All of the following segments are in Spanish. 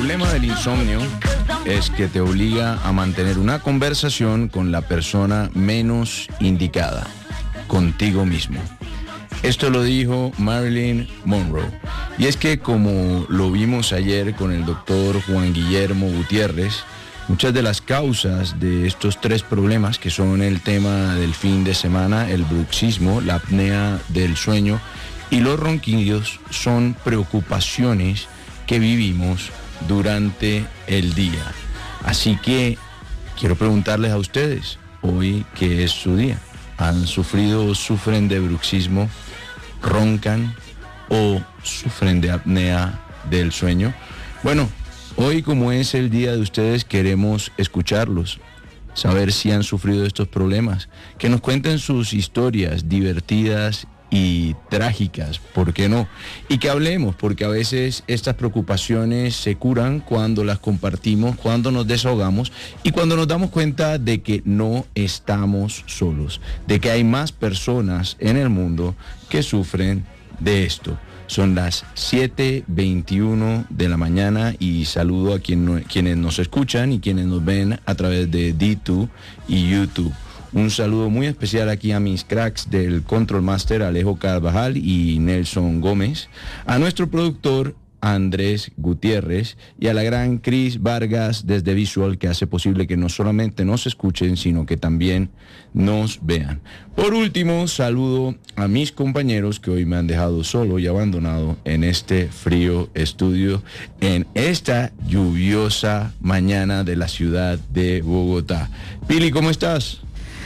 problema del insomnio es que te obliga a mantener una conversación con la persona menos indicada, contigo mismo. Esto lo dijo Marilyn Monroe. Y es que, como lo vimos ayer con el doctor Juan Guillermo Gutiérrez, muchas de las causas de estos tres problemas, que son el tema del fin de semana, el bruxismo, la apnea del sueño y los ronquidos, son preocupaciones que vivimos durante el día. Así que quiero preguntarles a ustedes, hoy que es su día, ¿han sufrido o sufren de bruxismo, roncan o sufren de apnea del sueño? Bueno, hoy, como es el día de ustedes, queremos escucharlos, saber si han sufrido estos problemas, que nos cuenten sus historias divertidas y trágicas, ¿por qué no? Y que hablemos, porque a veces estas preocupaciones se curan cuando las compartimos, cuando nos desahogamos y cuando nos damos cuenta de que no estamos solos, de que hay más personas en el mundo que sufren de esto. Son las 7:21 de la mañana y saludo a quienes nos escuchan y quienes nos ven a través de D2 y YouTube. Un saludo muy especial aquí a mis cracks del Control Master, Alejo Carvajal y Nelson Gómez, a nuestro productor Andrés Gutiérrez y a la gran Cris Vargas desde Visual, que hace posible que no solamente nos escuchen, sino que también nos vean. Por último, saludo a mis compañeros que hoy me han dejado solo y abandonado en este frío estudio, en esta lluviosa mañana de la ciudad de Bogotá. Pili, ¿cómo estás?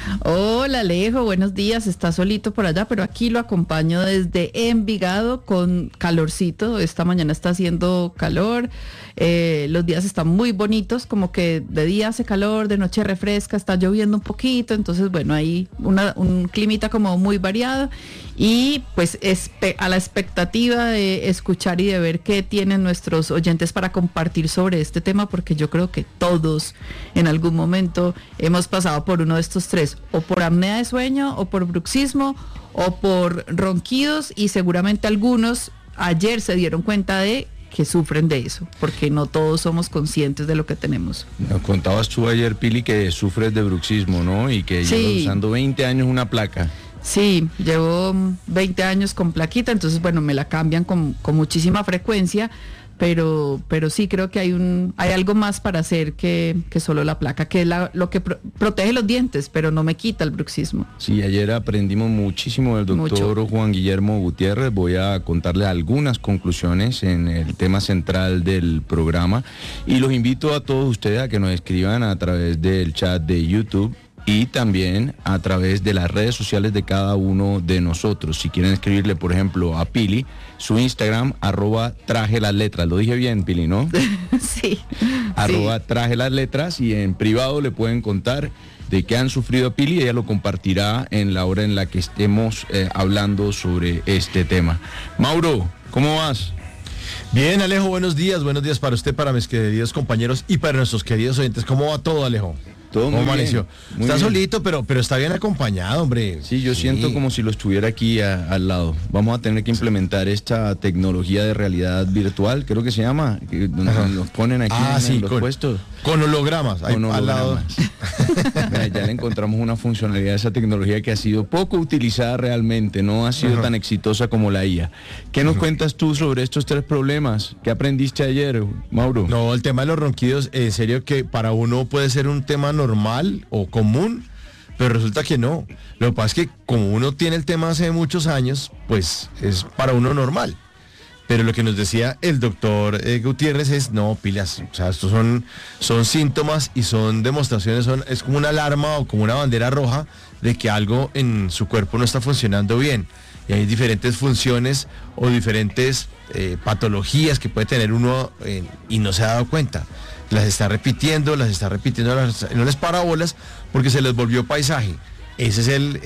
Hola Alejo, buenos días. Está solito por allá, pero aquí lo acompaño desde Envigado con calorcito. Esta mañana está haciendo calor, los días están muy bonitos, como que de día hace calor, de noche refresca, está lloviendo un poquito, entonces bueno, hay un climita como muy variado y pues a la expectativa de escuchar y de ver qué tienen nuestros oyentes para compartir sobre este tema, porque yo creo que todos en algún momento hemos pasado por uno de estos tres, o por apnea de sueño, o por bruxismo, o por ronquidos, y seguramente algunos ayer se dieron cuenta de que sufren de eso, porque no todos somos conscientes de lo que tenemos. Nos contabas tú ayer, Pili, que sufres de bruxismo, ¿no? Y que llevas usando 20 años una placa. Sí, llevo 20 años con plaquita, entonces bueno, me la cambian con muchísima frecuencia, pero sí creo que hay algo más para hacer que solo la placa, que es lo que protege los dientes, pero no me quita el bruxismo. Sí, ayer aprendimos muchísimo del doctor Juan Guillermo Gutiérrez. Voy a contarles algunas conclusiones en el tema central del programa y los invito a todos ustedes a que nos escriban a través del chat de YouTube y también a través de las redes sociales de cada uno de nosotros. Si quieren escribirle, por ejemplo, a Pili, su Instagram, @trajelasletras. Lo dije bien, Pili, ¿no? Sí. @trajelasletras, y en privado le pueden contar de qué han sufrido Pili y ella lo compartirá en la hora en la que estemos hablando sobre este tema. Mauro, ¿cómo vas? Bien, Alejo, buenos días para usted, para mis queridos compañeros y para nuestros queridos oyentes. ¿Cómo va todo, Alejo? Todo muy bien. Está solito, pero está bien acompañado, hombre. Sí, yo siento como si lo estuviera aquí al lado. Vamos a tener que implementar esta tecnología de realidad virtual, creo que se llama, donde nos ponen aquí en los puestos. Con hologramas, con hologramas. Al lado. Mira, ya le encontramos una funcionalidad a esa tecnología que ha sido poco utilizada realmente, no ha sido tan exitosa como la IA. ¿Qué nos cuentas tú sobre estos tres problemas? ¿Qué aprendiste ayer, Mauro? No, el tema de los ronquidos, en serio que para uno puede ser un tema normal o común, pero resulta que no. Lo que pasa es que como uno tiene el tema hace muchos años, pues es para uno normal. Pero lo que nos decía el doctor Gutiérrez es, no, pilas, o sea, estos son síntomas y son demostraciones, es como una alarma o como una bandera roja de que algo en su cuerpo no está funcionando bien. Y hay diferentes funciones o diferentes patologías que puede tener uno y no se ha dado cuenta. Las está repitiendo, no les para bolas porque se les volvió paisaje. Ese es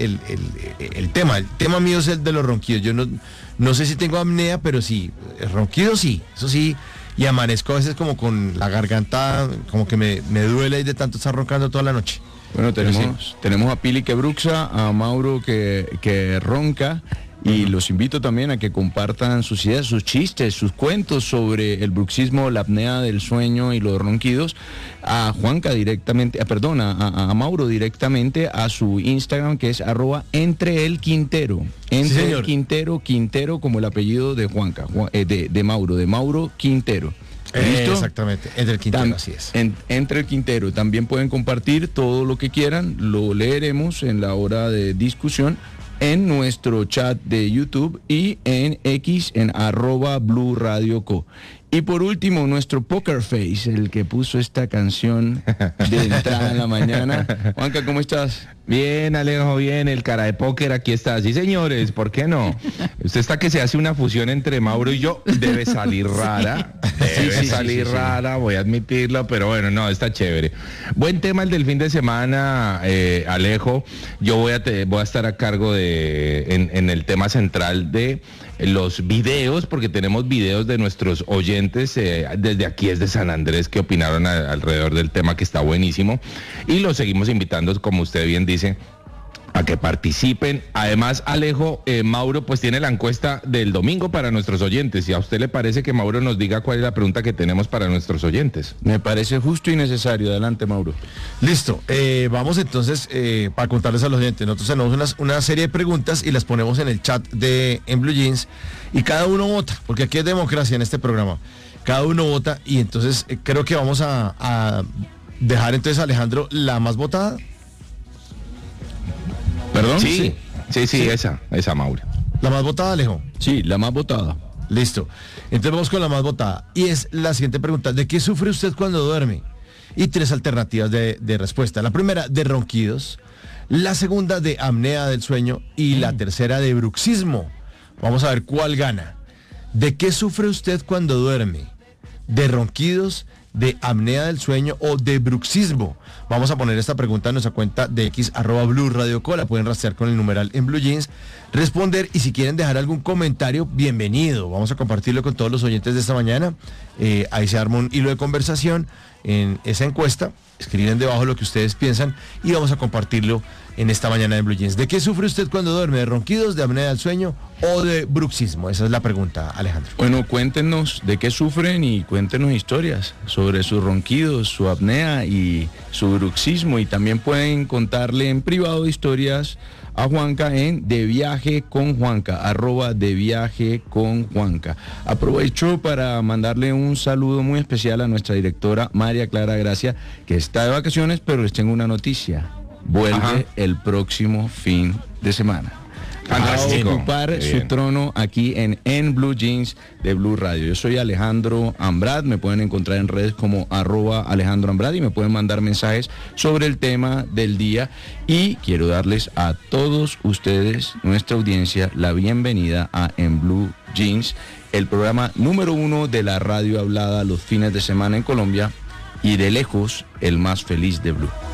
el tema. El tema mío es el de los ronquidos. Yo no sé si tengo apnea, pero sí, ronquido sí, eso sí. Y amanezco a veces como con la garganta, como que me duele y de tanto estar roncando toda la noche. Bueno, tenemos a Pili que bruxa, a Mauro que ronca Y los invito también a que compartan sus ideas, sus chistes, sus cuentos sobre el bruxismo, la apnea del sueño y los ronquidos a Juanca directamente, a Mauro directamente a su Instagram, que es @entreelquintero. Quintero como el apellido de Juanca, de Mauro Quintero. ¿Listo? Exactamente, entre el Quintero, así es. Entre el Quintero. También pueden compartir todo lo que quieran, lo leeremos en la hora de discusión en nuestro chat de YouTube y en X en @Blue Radio Co. Y por último, nuestro Poker Face, el que puso esta canción de entrada en la mañana. Juanca, ¿cómo estás? Bien, Alejo, bien, el cara de póker aquí está. Sí, señores, ¿por qué no? Usted está que se hace una fusión entre Mauro y yo, debe salir rara, debe salir rara, voy a admitirlo, pero bueno, no, está chévere. Buen tema el del fin de semana, Alejo. Yo voy a estar a cargo en el tema central de los videos, porque tenemos videos de nuestros oyentes desde aquí, desde San Andrés, que opinaron alrededor del tema, que está buenísimo, y los seguimos invitando, como usted bien dice, a que participen. Además, Alejo, Mauro pues tiene la encuesta del domingo para nuestros oyentes. ¿Y a usted le parece que Mauro nos diga cuál es la pregunta que tenemos para nuestros oyentes? Me parece justo y necesario. Adelante, Mauro. Listo. Vamos entonces para contarles a los oyentes. Nosotros tenemos una serie de preguntas y las ponemos en el chat en Blue Jeans y cada uno vota, porque aquí es democracia en este programa. Cada uno vota y entonces creo que vamos a dejar entonces a Alejandro la más votada. ¿Perdón? Sí, esa, Mauro. ¿La más votada, Alejo? Sí, la más votada. Listo. Entonces vamos con la más votada. Y es la siguiente pregunta. ¿De qué sufre usted cuando duerme? Y 3 alternativas de respuesta. La primera, de ronquidos. La segunda, de apnea del sueño. Y la tercera, de bruxismo. Vamos a ver cuál gana. ¿De qué sufre usted cuando duerme? ¿De ronquidos, de apnea del sueño o de bruxismo? Vamos a poner esta pregunta en nuestra cuenta de X @Blue Radio Co. La pueden rastrear con el numeral en Blue Jeans, responder, y si quieren dejar algún comentario, bienvenido. Vamos a compartirlo con todos los oyentes de esta mañana. Ahí se arma un hilo de conversación en esa encuesta. Escriben debajo lo que ustedes piensan y vamos a compartirlo en esta mañana en Blue Jeans. ¿De qué sufre usted cuando duerme? ¿De ronquidos, de apnea del sueño o de bruxismo? Esa es la pregunta, Alejandro. Bueno, cuéntenos de qué sufren y cuéntenos historias sobre sus ronquidos, su apnea y su bruxismo, y también pueden contarle en privado historias a Juanca en De Viaje con Juanca, @deviajeconjuanca. Aprovecho para mandarle un saludo muy especial a nuestra directora María Clara Gracia, que está de vacaciones, pero les tengo una noticia. Vuelve el próximo fin de semana. Fantástico. A ocupar su trono aquí en Blue Jeans de Blue Radio. Yo soy Alejandro Ambrad, me pueden encontrar en redes como @Alejandro Ambrad y me pueden mandar mensajes sobre el tema del día, y quiero darles a todos ustedes, nuestra audiencia, la bienvenida a En Blue Jeans, el programa número 1 de la radio hablada los fines de semana en Colombia y de lejos el más feliz de Blue.